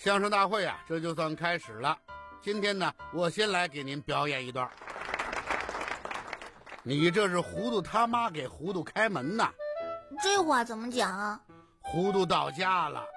相声大会啊，这就算开始了。今天呢，我先来给您表演一段。你这是糊涂他妈给糊涂开门呐！ 这话怎么讲啊？ 糊涂到家了。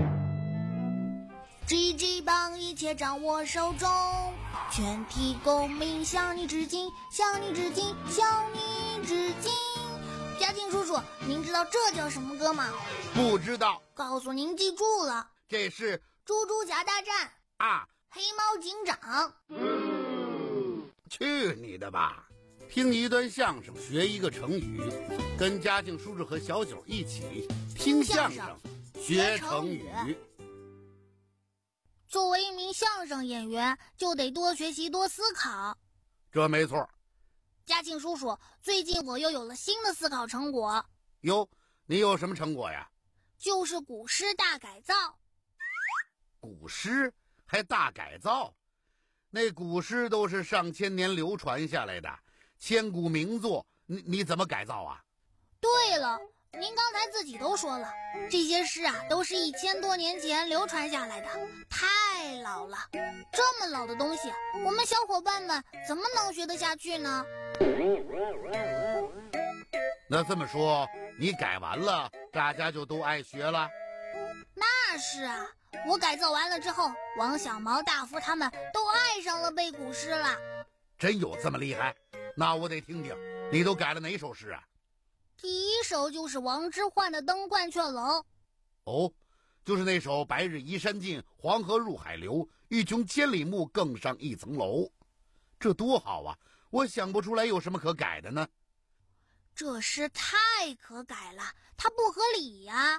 GG 棒一切掌握手中，全体公民向你致敬，向你致敬，向你致敬。嘉庆叔叔，您知道这叫什么歌吗？ 不知道。 告诉您记住了， 这是猪猪侠大战啊， 黑猫警长。 去你的吧！听一段相声，学一个成语，跟嘉庆叔叔和小九一起听相声，学成语。 作为一名相声演员，就得多学习，多思考。 这没错。 嘉庆叔叔，最近我又有了新的思考成果。 哟，你有什么成果呀？ 就是古诗大改造。 古诗还大改造？那古诗都是上千年流传下来的千古名作，你怎么改造啊？ 对了，您刚才自己都说了，这些诗啊都是1000多年前流传下来的，太老了。这么老的东西，我们小伙伴们怎么能学得下去呢？ 那这么说，你改完了，大家就都爱学了？ 那是啊，我改造完了之后，王小毛、大福他们都爱上了背古诗了。 真有这么厉害？那我得听听，你都改了哪首诗啊？ 第一首就是王之涣的《登鹳雀楼》。 哦，就是那首白日依山尽，黄河入海流，欲穷千里目，更上一层楼。这多好啊，我想不出来有什么可改的呢。 这诗太可改了，它不合理呀。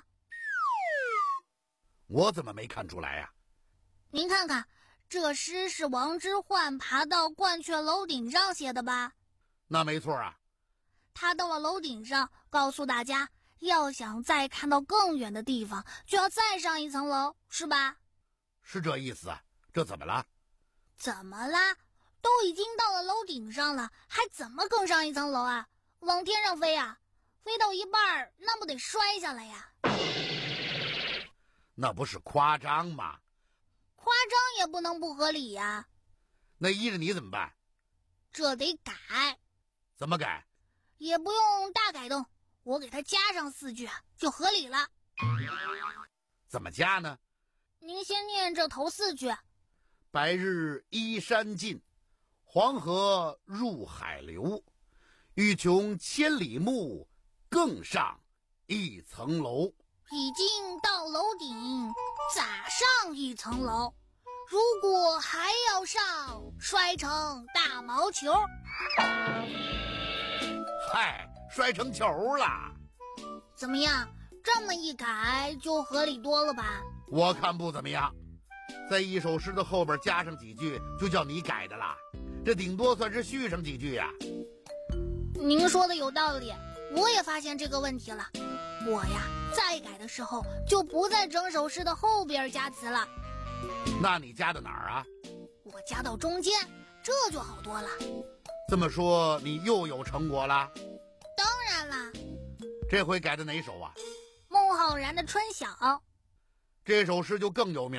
我怎么没看出来呀？ 您看看，这诗是王之涣爬到鹳雀楼顶上写的吧？ 那没错啊。 他到了楼顶上，告诉大家，要想再看到更远的地方，就要再上一层楼，是吧？ 是这意思啊。这怎么了？ 怎么啦？都已经到了楼顶上了，还怎么更上一层楼啊？往天上飞啊？飞到一半那不得摔下来呀？ 那不是夸张吗？ 夸张也不能不合理呀。 那依着你怎么办？ 这得改。 怎么改？ 也不用大改动，我给它加上4句就合理了。 怎么加呢？ 您先念这头4句。 白日依山尽，黄河入海流，欲穷千里目，更上一层楼。 已经到楼顶，咋上一层楼？如果还要上，摔成大毛球。 嗨，摔成球了。 怎么样？这么一改就合理多了吧？ 我看不怎么样。在一首诗的后边加上几句，就叫你改的啦。这顶多算是续上几句呀。 您说的有道理，我也发现这个问题了。我呀，再改的时候就不在整首诗的后边加词了。 那你加到哪儿啊？ 我加到中间，这就好多了。 这么说，你又有成果了？ 当然啦。 这回改的哪首啊？ 孟浩然的《春晓》。 这首诗就更有名。